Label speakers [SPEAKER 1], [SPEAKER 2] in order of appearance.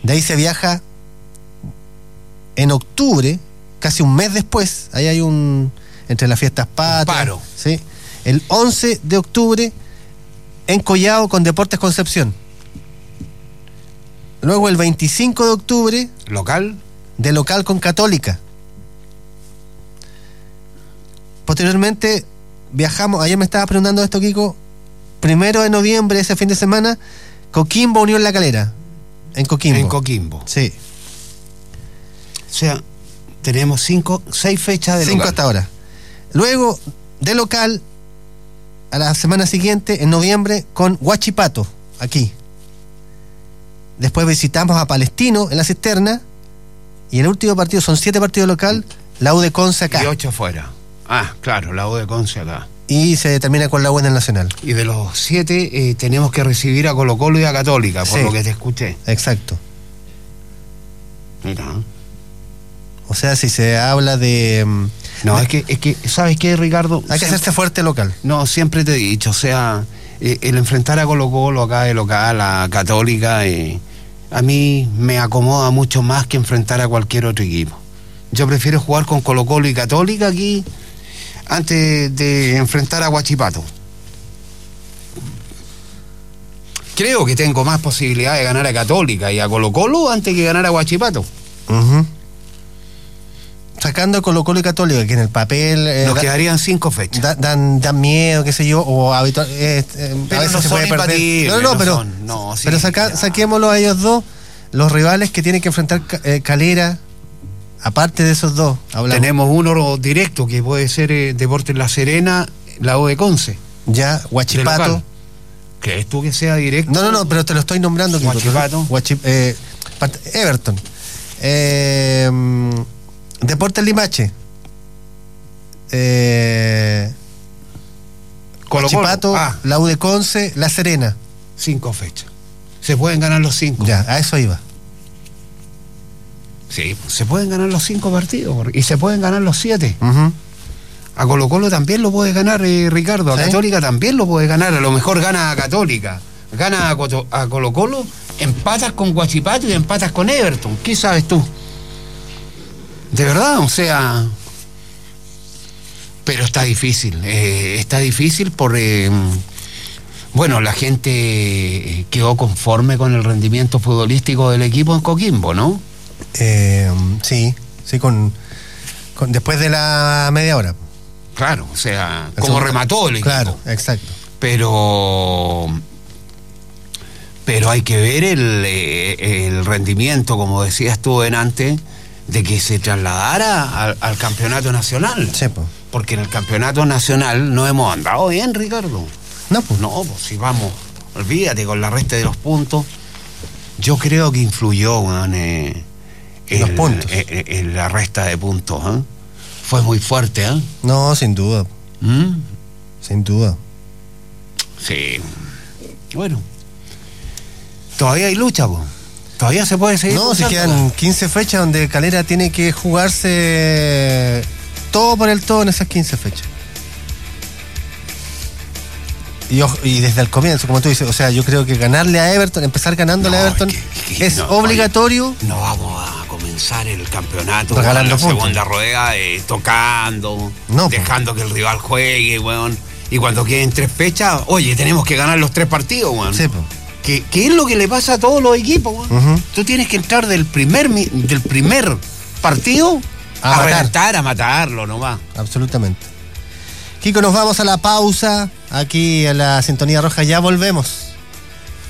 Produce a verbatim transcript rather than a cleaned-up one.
[SPEAKER 1] De ahí se viaja en octubre, casi un mes después, ahí hay un, entre las fiestas patrias,
[SPEAKER 2] paro.
[SPEAKER 1] ¿sí? El once de octubre en Collao con Deportes Concepción. Luego el veinticinco de octubre,
[SPEAKER 2] ¿local?
[SPEAKER 1] De local con Católica. Posteriormente viajamos, ayer me estaba preguntando esto, Kiko, primero de noviembre, ese fin de semana, Coquimbo Unión La Calera, en Coquimbo.
[SPEAKER 2] En Coquimbo.
[SPEAKER 1] Sí.
[SPEAKER 2] O sea, tenemos cinco, seis fechas de
[SPEAKER 1] cinco
[SPEAKER 2] local.
[SPEAKER 1] hasta ahora. Luego, de local, a la semana siguiente, en noviembre, con Huachipato, aquí. Después visitamos a Palestino en la Cisterna. Y el último partido, son siete partidos local, la U de Conce acá.
[SPEAKER 2] Y ocho afuera. Ah, claro, la U de Conce acá.
[SPEAKER 1] Y se termina con la U en el Nacional.
[SPEAKER 2] Y de los siete eh, tenemos que recibir a Colo Colo y a Católica, por
[SPEAKER 1] sí,
[SPEAKER 2] lo que te escuché.
[SPEAKER 1] Exacto.
[SPEAKER 2] Mira.
[SPEAKER 1] O sea, si se habla de...
[SPEAKER 2] No,
[SPEAKER 1] de,
[SPEAKER 2] es que, es que, ¿sabes qué, Ricardo?
[SPEAKER 1] Hay que
[SPEAKER 2] siempre,
[SPEAKER 1] hacerse fuerte local.
[SPEAKER 2] No, siempre te he dicho, o sea, eh, el enfrentar a Colo Colo acá de local, a Católica, eh, a mí me acomoda mucho más que enfrentar a cualquier otro equipo. Yo prefiero jugar con Colo Colo y Católica aquí antes de enfrentar a Huachipato. Creo que tengo más posibilidad de ganar a Católica y a Colo Colo antes que ganar a Huachipato.
[SPEAKER 1] Uh-huh. Sacando a Colo Colo y Católica, que en el papel... Eh,
[SPEAKER 2] Nos
[SPEAKER 1] da,
[SPEAKER 2] quedarían cinco fechas.
[SPEAKER 1] Da, dan, dan miedo, qué sé yo, o habitual, eh, eh,
[SPEAKER 2] pero
[SPEAKER 1] a veces
[SPEAKER 2] no
[SPEAKER 1] se
[SPEAKER 2] son
[SPEAKER 1] puede perder. No, no,
[SPEAKER 2] no
[SPEAKER 1] pero,
[SPEAKER 2] son, no, sí,
[SPEAKER 1] pero saca, saquémoslo a ellos dos, los rivales que tienen que enfrentar eh, Calera, aparte de esos dos. Hablamos.
[SPEAKER 2] Tenemos uno directo, que puede ser eh, Deportes La Serena, la U de Conce.
[SPEAKER 1] Ya, Huachipato.
[SPEAKER 2] ¿Crees tú que sea directo?
[SPEAKER 1] No, no, no, pero te lo estoy nombrando.
[SPEAKER 2] Huachipato.
[SPEAKER 1] Huachip, eh, Everton. Eh, Deportes Limache. Eh,
[SPEAKER 2] Colo -Colo.
[SPEAKER 1] Huachipato, ah. La U de Conce, La Serena.
[SPEAKER 2] Cinco fechas. Se pueden ganar los cinco.
[SPEAKER 1] Ya, a eso iba.
[SPEAKER 2] Sí, se pueden ganar los cinco partidos y se pueden ganar los siete.
[SPEAKER 1] Uh-huh.
[SPEAKER 2] A Colo Colo también lo puede ganar, eh, Ricardo. A ¿sí? Católica también lo puede ganar. A lo mejor gana a Católica. Gana a, Coto, a Colo Colo, empatas con Huachipato y empatas con Everton. ¿Qué sabes tú? De verdad, o sea... Pero está difícil. Eh, está difícil por... Eh, bueno, la gente quedó conforme con el rendimiento futbolístico del equipo en Coquimbo, ¿no?
[SPEAKER 1] Eh, sí, sí, con, con después de la media hora.
[SPEAKER 2] Claro, o sea, el como segundo, remató el equipo.
[SPEAKER 1] Claro, exacto.
[SPEAKER 2] Pero pero hay que ver el, el rendimiento, como decías tú antes, de que se trasladara al, al campeonato nacional.
[SPEAKER 1] Sí, pues.
[SPEAKER 2] Porque en el campeonato nacional no hemos andado bien, Ricardo.
[SPEAKER 1] No, pues.
[SPEAKER 2] No, pues si vamos, olvídate, con la resta de los puntos. Yo creo que influyó, man, eh,
[SPEAKER 1] en los puntos.
[SPEAKER 2] En, en la resta de puntos, ¿eh? Fue muy fuerte, ¿eh?
[SPEAKER 1] No, sin duda.
[SPEAKER 2] ¿Mm?
[SPEAKER 1] Sin duda.
[SPEAKER 2] Sí. Bueno. Todavía hay lucha, po. Todavía se puede seguir.
[SPEAKER 1] No, si quedan quince fechas donde Calera tiene que jugarse todo por el todo en esas quince fechas. Y, y desde el comienzo, como tú dices, o sea, yo creo que ganarle a Everton, empezar ganándole no, a Everton, es, que, que, es no, obligatorio.
[SPEAKER 2] Oye, no vamos a comenzar el campeonato
[SPEAKER 1] regalando
[SPEAKER 2] con la segunda rueda, eh, tocando, no, dejando pues. que el rival juegue, weón. Y cuando queden tres fechas, oye, tenemos que ganar los tres partidos, weón.
[SPEAKER 1] Sí, pues.
[SPEAKER 2] ¿Qué, ¿Qué es lo que le pasa a todos los equipos, weón? Uh-huh. Tú tienes que entrar del primer, del primer partido a, a reventar, a matarlo nomás.
[SPEAKER 1] Absolutamente. Kiko, nos vamos a la pausa. Aquí en la Sintonía Roja ya volvemos.